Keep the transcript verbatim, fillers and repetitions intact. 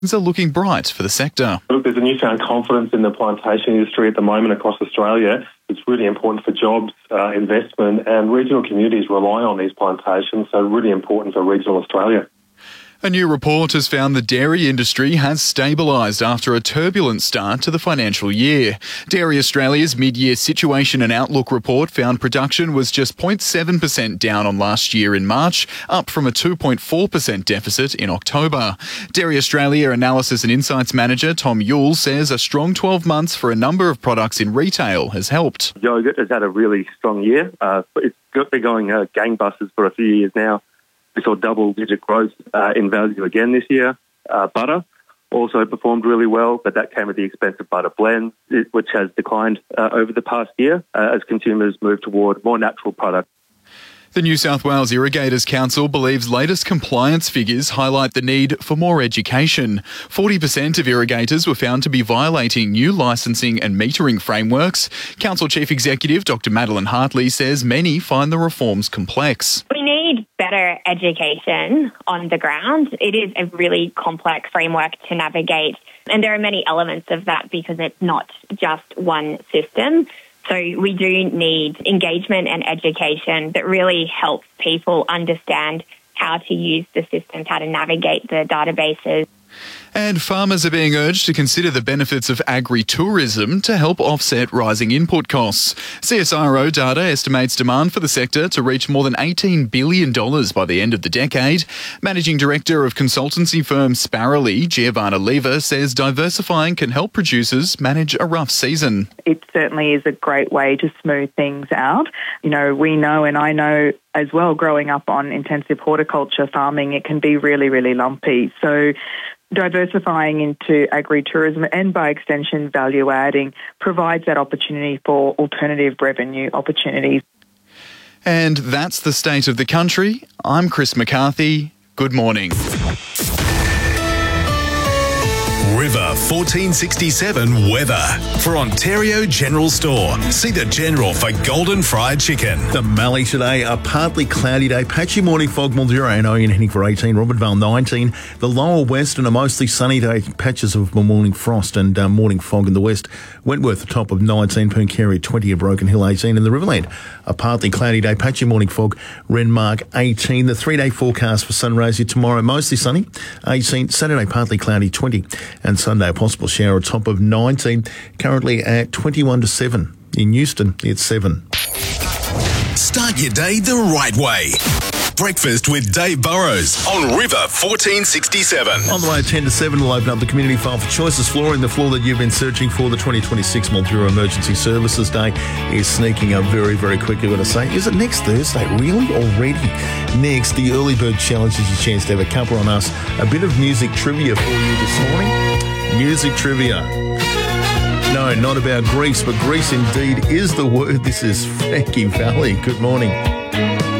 things are looking bright for the sector. Look, there's a newfound confidence in the plantation industry at the moment across Australia. It's really important for jobs, uh, investment, and regional communities rely on these plantations, so really important for regional Australia. A new report has found the dairy industry has stabilised after a turbulent start to the financial year. Dairy Australia's mid-year situation and outlook report found production was just zero point seven percent down on last year in March, up from a two point four percent deficit in October. Dairy Australia Analysis and Insights Manager Tom Yule says a strong twelve months for a number of products in retail has helped. Yogurt has had a really strong year. Uh, it's been going uh, gangbusters for a few years now. We saw double-digit growth uh, in value again this year. Uh, butter also performed really well, but that came at the expense of butter blends, which has declined uh, over the past year uh, as consumers move toward more natural products. The New South Wales Irrigators Council believes latest compliance figures highlight the need for more education. forty percent of irrigators were found to be violating new licensing and metering frameworks. Council Chief Executive Doctor Madeline Hartley says many find the reforms complex. We need better education on the ground. It is a really complex framework to navigate, and there are many elements of that because it's not just one system. So we do need engagement and education that really helps people understand how to use the systems, how to navigate the databases. And farmers are being urged to consider the benefits of agri-tourism to help offset rising input costs. C S I R O data estimates demand for the sector to reach more than eighteen billion dollars by the end of the decade. Managing Director of consultancy firm Sparrowly, Giovanna Lever, says diversifying can help producers manage a rough season. It certainly is a great way to smooth things out. You know, we know, and I know as well, growing up on intensive horticulture farming, it can be really, really lumpy. So diversifying into agri-tourism and by extension value adding provides that opportunity for alternative revenue opportunities. And that's the state of the country. I'm Chris McCarthy. Good morning. River fourteen sixty-seven weather for Ontario General Store. See the General for golden fried chicken. The Mallee today, a partly cloudy day, patchy morning fog, Mildura and Oyen heading for eighteen, Robertvale nineteen. The lower west and a mostly sunny day, patches of morning frost and uh, morning fog in the west. Wentworth, the top of nineteen, Pooncarie twenty, and Broken Hill eighteen. In the Riverland, a partly cloudy day, patchy morning fog, Renmark eighteen. The three-day forecast for Sunraysia tomorrow, mostly sunny, eighteen. Saturday, partly cloudy, twenty. And Sunday, a possible shower, a top of nineteen. Currently at twenty-one to seven. In Euston, it's seven. Start your day the right way. Breakfast with Dave Burrows on River fourteen sixty-seven. On the way at ten to seven, we'll open up the community file for Choices Flooring, the floor that you've been searching for. The twenty twenty-six Mildura Emergency Services Day is sneaking up very, very quickly, I've got to say. Is it next Thursday? Really? Already? Next, the Early Bird Challenge is your chance to have a cuppa on us. A bit of music trivia for you this morning. Music trivia. No, not about Greece, but Greece indeed is the word. This is Frankie Valli. Good morning.